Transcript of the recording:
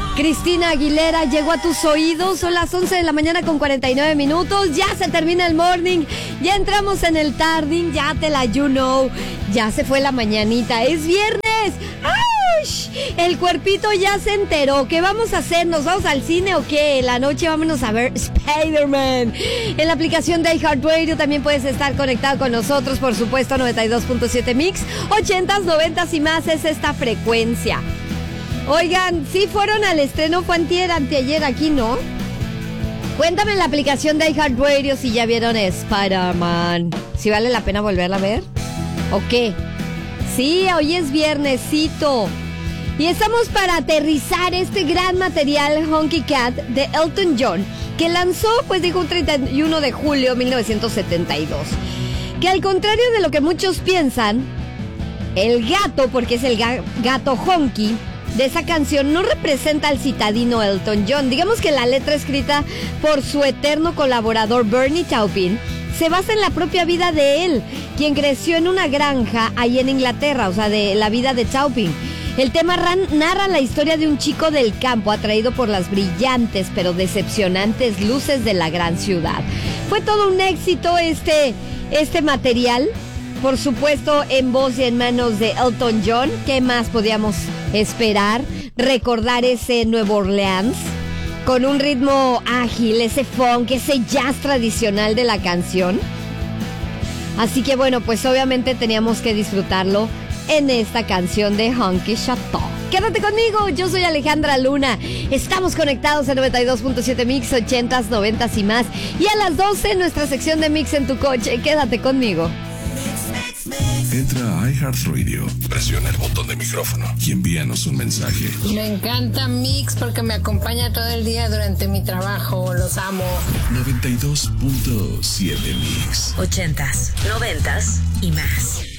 Cristina Aguilera llegó a tus oídos. Son las 11 de la mañana con 49 minutos. Ya se termina el morning. Ya entramos en el tarding. Ya te la you know. Ya se fue la mañanita. Es viernes. ¡Ay! El cuerpito ya se enteró. ¿Qué vamos a hacer? ¿Nos vamos al cine o qué? En la noche vámonos a ver Spider-Man. En la aplicación de iHeartRadio también puedes estar conectado con nosotros. Por supuesto, 92.7 Mix. 80s, 90s y más es esta frecuencia. Oigan, sí fueron al estreno, fue anteayer aquí, ¿no? Cuéntame en la aplicación de iHeartRadio si ya vieron Spider-Man. ¿Si vale la pena volverla a ver? ¿O qué? Sí, hoy es viernesito. Y estamos para aterrizar este gran material Honky Cat de Elton John, que lanzó, pues dijo, un 31 de julio de 1972. Que al contrario de lo que muchos piensan, el gato, porque es el gato Honky de esa canción, no representa al citadino Elton John. Digamos que la letra escrita por su eterno colaborador Bernie Taupin se basa en la propia vida de él, quien creció en una granja ahí en Inglaterra, o sea, de la vida de Taupin. El tema narra la historia de un chico del campo atraído por las brillantes pero decepcionantes luces de la gran ciudad. Fue todo un éxito este material, por supuesto en voz y en manos de Elton John. ¿Qué más podíamos esperar? Recordar ese Nueva Orleans con un ritmo ágil, ese funk, ese jazz tradicional de la canción. Así que bueno, pues obviamente teníamos que disfrutarlo en esta canción de Honky Chateau. Quédate conmigo, yo soy Alejandra Luna. Estamos conectados en 92.7 Mix, 80s, 90s y más. Y a las 12 nuestra sección de Mix en tu coche. Quédate conmigo. Entra a iHeartRadio, presiona el botón de micrófono y envíanos un mensaje. Me encanta Mix porque me acompaña todo el día durante mi trabajo. Los amo. 92.7 Mix. 80s, 90s y más.